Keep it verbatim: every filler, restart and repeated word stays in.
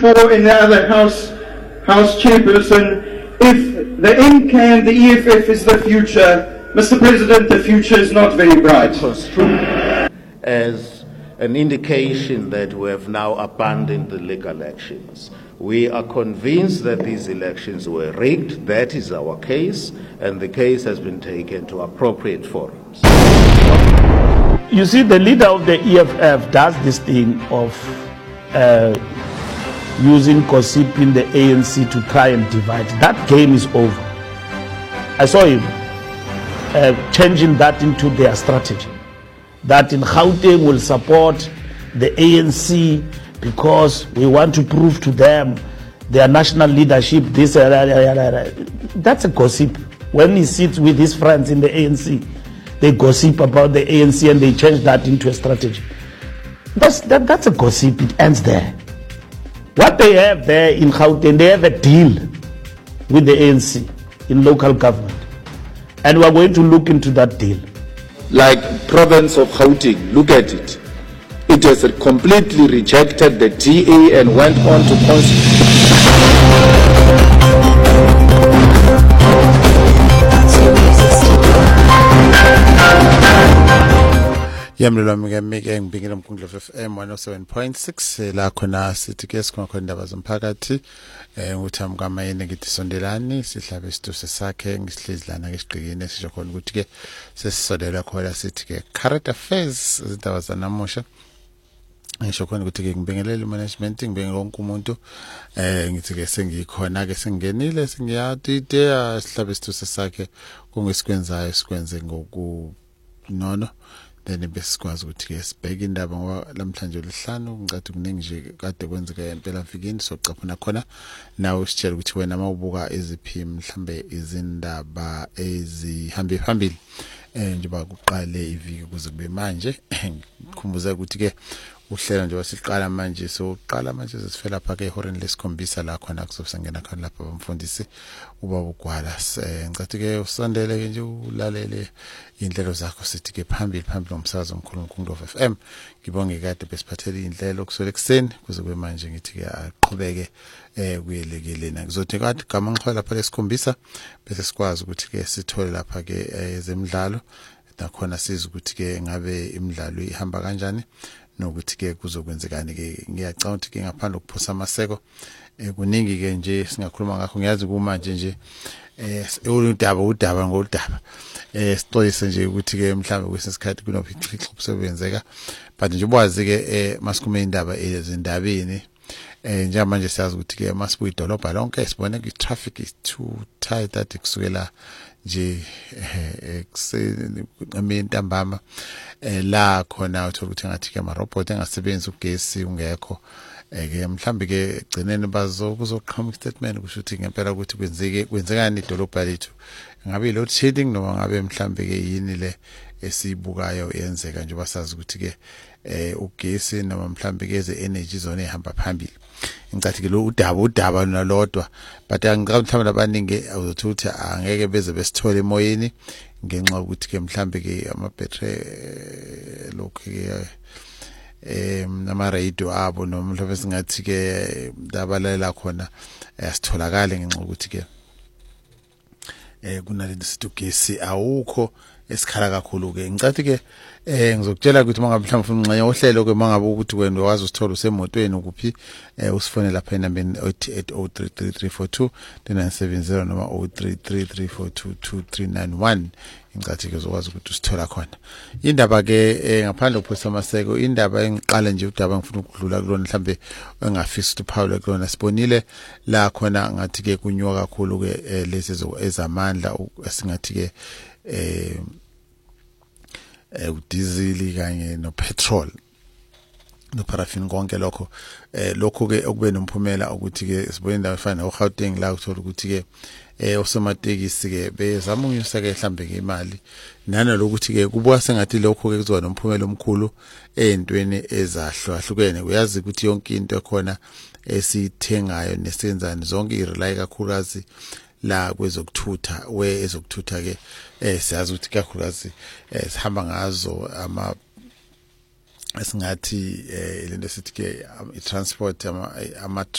before in the other House, House Chairperson, if the M K and the E F F is the future, Mister President, the future is not very bright. As an indication that we have now abandoned the legal elections. We are convinced that these elections were rigged. That is our case, and the case has been taken to appropriate forums. You see, the leader of the E F F does this thing of uh, using gossip in the A N C to try and divide. That game is over. I saw him uh, changing that into their strategy. That in Gauteng will support the A N C because we want to prove to them their national leadership. This, uh, uh, uh, that's a gossip. When he sits with his friends in the A N C, they gossip about the A N C and they change that into a strategy. That's, that, that's a gossip. It ends there. What they have there in Gauteng, they have a deal with the A N C in local government. And we're going to look into that deal. Like province of Gauteng, look at it. It has completely rejected the D A and went on to constitute. Yamlelo mike ngibingela umkhundla F M one oh seven point six la khona sithi ke sikhona indaba zomphakathi eh nguthami kamayini ngithi sondelani sihlabe isituse sakhe ngisihlezilana ke sigqikini esisho khona ukuthi ke sesisondela khona sithi ke current affairs izindaba zanamusha ngisho khona ukuthi ke ngibingelele management ngibingelela wonke umuntu eh ngithi ke sengikhona ke singenile singiyadide sihlabe isituse sakhe kungesikwenzayo sikwenze ngoku nono then besikwazi ukuthi ke sibheke indaba ngoba lamhlanje lihlanu ngicathi kuningi nje kade kwenzeka empela mfikini socaphuna khona nawe usitshela ukuthi wena mawubuka eziphi mhlambe izindaba ezihambe phambili eh njengoba kuqale iviki kuze kube manje ngikhumbuza ukuthi ke uhlelo nje wasiqala manje so uqala manje sesifela lapha ke ehoreni lesikhombisa la khona kuzosangena khona lapha abamfundisi uba ugwala ngicathi ke usondele ke nje ulalele indlelo zakho sithi ke phambili phambili nomsakazo omkhulu uNkundla F M ngibonge kade besiphathele indlelo kusole ekseni kuze kube manje ngithi ke aqhubeke eh kuyelekelena ngizothi kade gama ngixola lapha lesikhombisa bese sikwazi ukuthi ke sithole lapha ke ezemidlalo nakhona siza ukuthi ke ngabe imidlalo ihamba kanjani nokuthi ke kuzokwenzekani ke ngiyacanga ukuthi ke ngaphandle ukuphosa amaseko eh kuningi ke nje singakhuluma ngakho ngiyazi kuma nje nje eh udaba udaba ngoludaba eh sixolise nje ukuthi ke mhlambe kwesesikhathi kunophixixo kusebenzeka but nje ubwazi ke eh masikume indaba ezindabeni eh njengamanje siyazi ukuthi ke masibuye idolobha lonke sibone ke traffic is too tight that kusukela nje ekseni ntambama eh la khona uthola ukuthi ngathi ke ama robot engasebenzi ugesi ungekho eke mhlambi ke gcinene bazo kuzoqhamuka statement kusho ukuthi ngempela ukuthi kwenzeke kwenzekani idolobha lethu ngabe load shedding noma ngabe mhlambi ke yini le esibukayo yenzeka nje basazi ukuthi ke eh ugesi noma mhlambi ke ze energy zone ehamba phambili ngicathi ke lo udaba udaba nalodwa but angicabanga mhlawumbe abaningi uzothi angeke beze besithole emoyeni ngenxa ukuthi ke mhlambe ke ama battery lokho ke em nama radio abo noma mhlawumbe singathi ke dabalela khona asitholakale ngenxa ukuthi ke eh kunalento situgesi awukho esikhala kakhulu ke ngicathi ke eh ngizokutshela ukuthi mangabe mhlawumbe ufuna unxenye ohlelo ke mangabe ukuthi wena wazi usithola usemotweni ukuphi eh usifone lapha enambeni zero eight zero three three three four two nine seven zero noma zero three three three four two two three nine one ngicathi ke uzokwazi ukuthi usithola khona indaba ke ngaphandle ukuphosa amaseko indaba engiqala nje udaba ngifuna ukudlula kulona mhlambe engafisi ukuthi Paul kulona sibonile la khona ngathi ke kunywa kakhulu ke lezi ezamandla esingathi ke eh eh udizili kanye no petrol no paraffin konke lokho eh lokho ke okube nomphumela ukuthi ke sibone indawo efana noGauteng la uthola ukuthi ke eh osomatekisi ke bezama unyusa ke mhlambe ke imali nana lokuthi ke kubuka sengathi lokho ke kuzoba nomphumela omkhulu ezintweni ezahlwahlukene uyazi ukuthi yonke into ekhona esithengayo nesenzani zonke irely kakhulukazi la kwezokuthutha we ezokuthutha ke eh siyazi ukuthi kakhulukazi sihamba ngazo ama esingathi eh lento sithi ke i transport ama ama